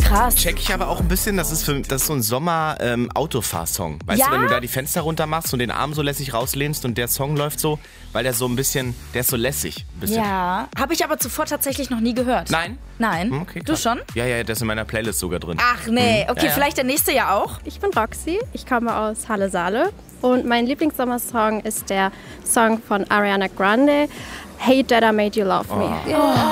Krass. Check ich aber auch ein bisschen, das ist so ein Sommer-Autofahr-Song. Weißt Ja? du, wenn du da die Fenster runter machst und den Arm so lässig rauslehnst und der Song läuft so, weil der so ein bisschen, der ist so lässig. Ein bisschen. Ja, habe ich aber zuvor tatsächlich noch nie gehört. Nein? Nein. Okay, Du krass. schon? Ja, das ist in meiner Playlist sogar drin. Ach nee, okay, Ja. vielleicht der nächste ja auch. Ich bin Roxy, ich komme aus Halle-Saale und mein Lieblingssommersong ist der Song von Ariana Grande, Hate That I Made You Love Me.